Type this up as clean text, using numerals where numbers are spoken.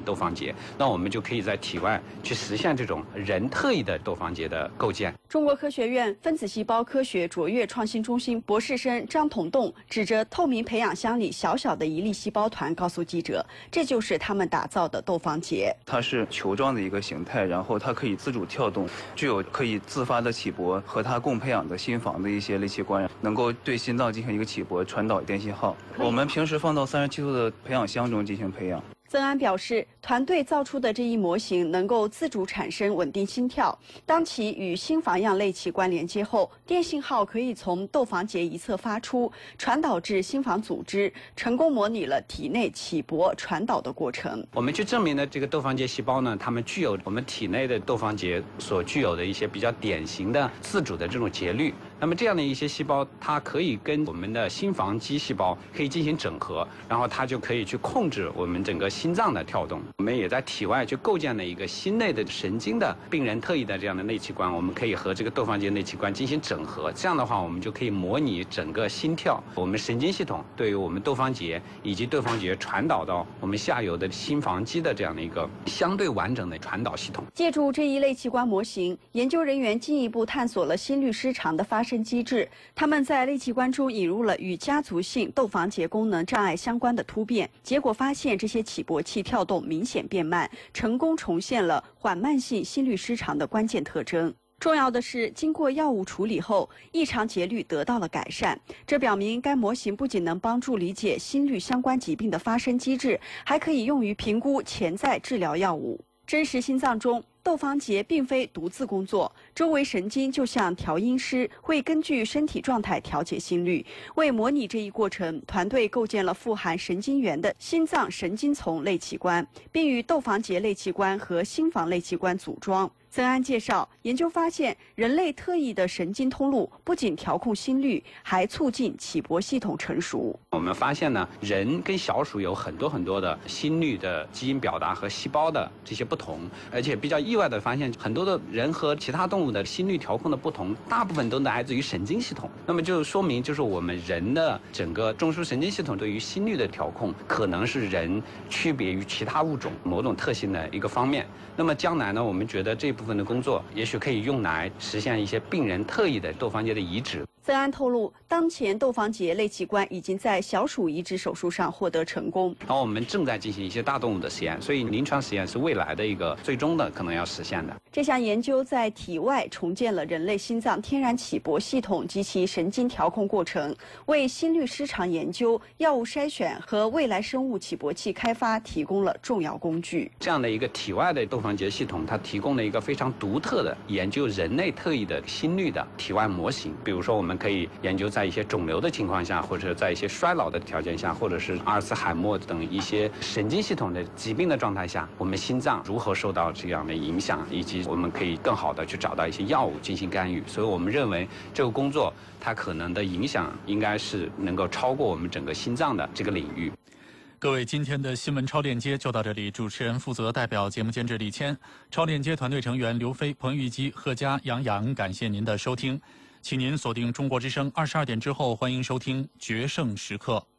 窦房结，那我们就可以在体外去实现这种人特异的窦房结的构建。 中国科学院分子细胞科学卓越创新中心博士生张同栋指着透明培养箱里小小的一粒细胞团，告诉记者，这就是他们打造的窦房结。 它是球状的一个形态，然后它可以自主跳动，具有可以自发的起搏，和它共培养的心房的一些类器官，能够对心脏进行一个起搏，传导电信号。我们平时放到37度的培养箱中进行培养。 曾安表示，团队造出的这一模型能够自主产生稳定心跳。当其与心房样类器官连接后，电信号可以从窦房结一侧发出，传导至心房组织，成功模拟了体内起搏传导的过程。 我们去证明了这个窦房结细胞呢，它们具有我们体内的窦房结所具有的一些比较典型的自主的这种节律。那么这样的一些细胞，它可以跟我们的心房肌细胞可以进行整合，然后它就可以去控制我们整个心脏的跳动。我们也在体外去构建了一个心内的神经的病人特异的这样的内器官，我们可以和这个窦房结内器官进行整合。这样的话，我们就可以模拟整个心跳，我们神经系统对于我们窦房结以及窦房结传导到我们下游的心房肌的这样的一个相对完整的传导系统。 借助这一类器官模型，研究人员进一步探索了心律失常的发生机制。他们在类器官中引入了与家族性窦房结功能障碍相关的突变，结果发现这些起搏器跳动明显变慢，成功重现了缓慢性心律失常的关键特征。重要的是，经过药物处理后，异常节律得到了改善。这表明该模型不仅能帮助理解心律相关疾病的发生机制，还可以用于评估潜在治疗药物。真实心脏中，窦房结并非独自工作，周围神经就像调音师，会根据身体状态调节心率。为模拟这一过程，团队构建了富含神经元的心脏神经丛类器官，并与窦房结类器官和心房类器官组装。曾安介绍，研究发现，人类特异的神经通路不仅调控心率，还促进起搏系统成熟。 我们发现呢，人跟小鼠有很多的心率的基因表达和细胞的这些不同，而且比较意外的发现，很多的人和其他动物的心率调控的不同，大部分都来自于神经系统。那么就说明，就是我们人的整个中枢神经系统对于心率的调控，可能是人区别于其他物种某种特性的一个方面。那么将来呢，我们觉得这部分的工作也许可以用来实现一些病人特异的窦房结的移植。 曾安透露，当前窦房结类器官已经在小鼠移植手术上获得成功。 然后我们正在进行一些大动物的实验，所以临床实验是未来的一个最终的可能要实现的。 这项研究在体外重建了人类心脏天然起搏系统及其神经调控过程，为心律失常研究、药物筛选和未来生物起搏器开发提供了重要工具。 这样的一个体外的窦房结系统，它提供了一个非常独特的研究人类特异的心率的体外模型。比如说，我们可以研究在一些肿瘤的情况下，或者在一些衰老的条件下，或者是阿尔茨海默等一些神经系统的疾病的状态下，我们心脏如何受到这样的影响，以及我们可以更好的去找到一些药物进行干预。所以我们认为这个工作它可能的影响应该是能够超过我们整个心脏的这个领域。 各位，今天的新闻超链接就到这里。主持人负责代表节目监制李谦，超链接团队成员刘飞、彭玉基、贺佳、杨洋，感谢您的收听。请您锁定中国之声22点之后，欢迎收听《决胜时刻》。